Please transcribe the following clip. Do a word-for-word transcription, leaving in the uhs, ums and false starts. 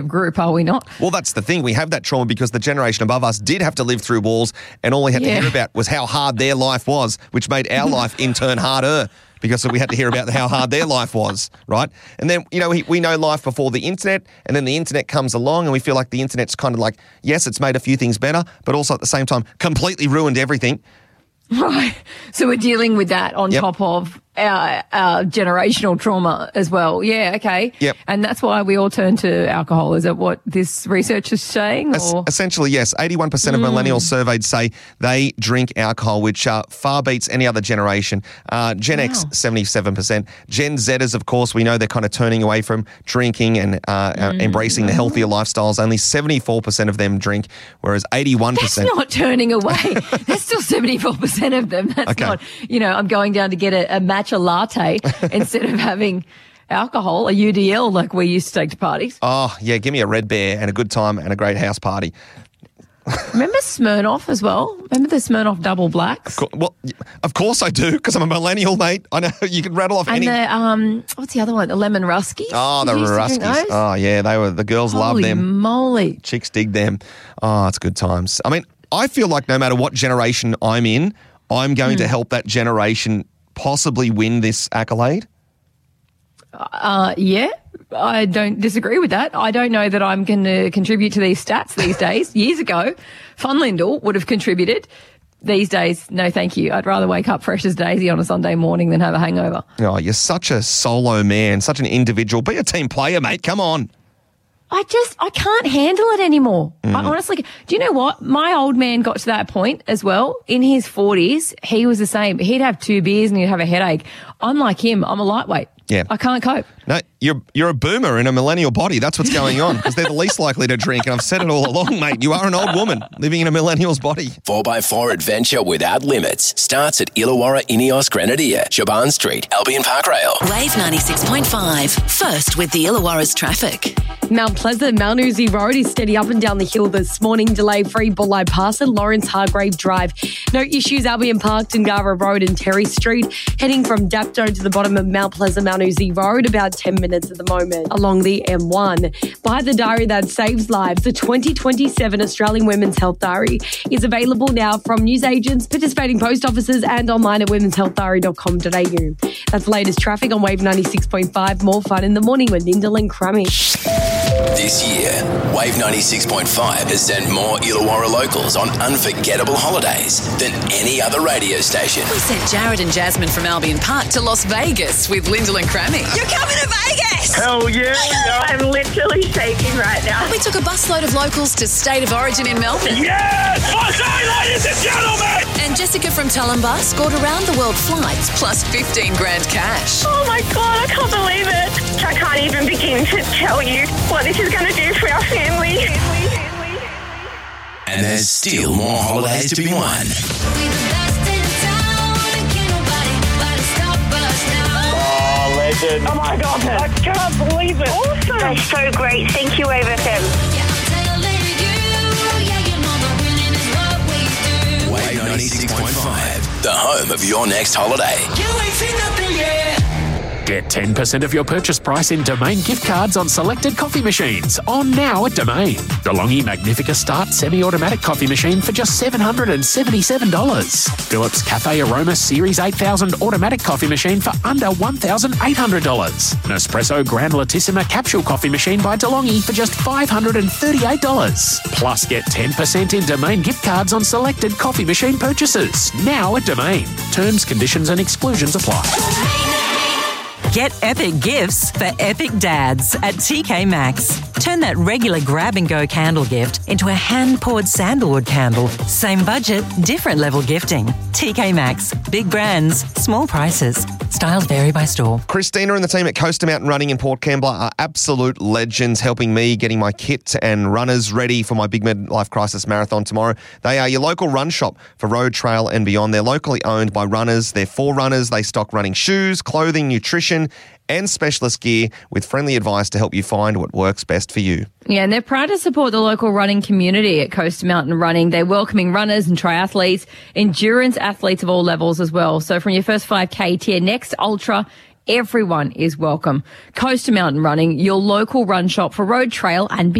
group, are we not? Well, that's the thing. We have that trauma because the generation above us did have to live through wars, and all we had Yeah. to hear about was how hard their life was, which made our life in turn harder because we had to hear about how hard their life was, right? And then, you know, we, we know life before the internet, and then the internet comes along and we feel like the internet's kind of like, yes, it's made a few things better, but also at the same time completely ruined everything. Right. So we're dealing with that on Yep. top of our, our generational trauma as well. Yeah, okay. Yep. And that's why we all turn to alcohol. Is that what this research is saying? Es- Or? essentially, yes. eighty-one percent of millennials surveyed say they drink alcohol, which uh, far beats any other generation. Uh, Gen X, Wow. seventy-seven percent. Gen Zers, of course, we know they're kind of turning away from drinking and uh, uh, embracing the healthier lifestyles. Only seventy-four percent of them drink, whereas eighty-one percent... That's not turning away. That's still seventy-four percent of them. That's Okay. not, you know, I'm going down to get a, a matcha latte instead of having alcohol, a U D L like we used to take to parties. Oh, yeah, give me a Red Bear and a good time and a great house party. Remember Smirnoff as well? Remember the Smirnoff double blacks? Co- Well, y- of course I do, because I'm a millennial, mate. I know you can rattle off And any... the, um, what's the other one? The lemon ruskies? Oh, the Did you used to drink Ruskies. those? Oh, yeah, they were... The girls love Holy them. moly. Chicks dig them. Oh, it's good times. I mean, I feel like no matter what generation I'm in, I'm going Hmm. to help that generation possibly win this accolade. Uh, yeah, I don't disagree with that. I don't know that I'm going to contribute to these stats these days. Years ago, Funlindle would have contributed. These days, no thank you. I'd rather wake up fresh as Daisy on a Sunday morning than have a hangover. Oh, you're such a solo man, such an individual. Be a team player, mate. Come on. I just, I can't handle it anymore. I honestly, do you know what? My old man got to that point as well. In his forties, he was the same. He'd have two beers and he'd have a headache. I'm like him. I'm a lightweight. Yeah. I can't cope. No, you're you're a boomer in a millennial body. That's what's going on because they're the least likely to drink. And I've said it all along, mate. You are an old woman living in a millennial's body. four by four adventure without limits starts at Illawarra Ineos Grenadier, Shaban Street, Albion Park Rail. Wave ninety-six point five. First with the Illawarra's traffic. Mount Pleasant, Mount Uzi Road is steady up and down the hill this morning. Delay free Bulleye Pass and Lawrence Hargrave Drive. No issues, Albion Park, Dungara Road and Terry Street. Heading from Dapto to the bottom of Mount Pleasant, Mount Uzi Road, about ten minutes at the moment. Along the M one. Buy the diary that saves lives. The twenty twenty-seven Australian Women's Health Diary is available now from newsagents, participating post offices and online at womens health diary dot com dot a u. That's the latest traffic on Wave ninety-six point five. More fun in the morning with Nindal and Crummy. This year, Wave ninety-six point five has sent more Illawarra locals on unforgettable holidays than any other radio station. We sent Jared and Jasmine from Albion Park to Las Vegas with Lyndall and Crammy. You're coming to Vegas! Hell yeah! I'm literally shaking right now. We took a busload of locals to State of Origin in Melbourne. Yes! Okay, ladies and gentlemen! And Jessica from Tulumbar scored around the world flights plus fifteen grand cash. Oh my God, I can't believe it. I can't even begin to tell you what this is going to do for our family. And there's still more holidays to be won. Oh, legend. Oh my God, I can't believe it. Awesome. That's so great. Thank you, Wave F M. Wave ninety-six point five, the home of your next holiday. Get ten percent of your purchase price in Domain gift cards on selected coffee machines. On now at Domain. DeLonghi Magnifica Start semi-automatic coffee machine for just seven hundred seventy-seven dollars. Philips Cafe Aroma Series eight thousand automatic coffee machine for under one thousand eight hundred dollars. Nespresso Grand Latissima capsule coffee machine by DeLonghi for just five hundred thirty-eight dollars. Plus get ten percent in Domain gift cards on selected coffee machine purchases. Now at Domain. Terms, conditions and exclusions apply. Get epic gifts for epic dads at T K Maxx. Turn that regular grab-and-go candle gift into a hand-poured sandalwood candle. Same budget, different level gifting. T K Maxx. Big brands, small prices. Styles vary by store. Christina and the team at Coaster Mountain Running in Port Kembla are absolute legends, helping me getting my kit and runners ready for my big midlife crisis marathon tomorrow. They are your local run shop for road, trail and beyond. They're locally owned by runners. They're for runners. They stock running shoes, clothing, nutrition and specialist gear with friendly advice to help you find what works best for you. Yeah, and they're proud to support the local running community at Coaster Mountain Running. They're welcoming runners and triathletes, endurance athletes of all levels as well. So from your first five K to your next ultra, Everyone is welcome. Coast to Mountain Running, your local run shop for road, trail and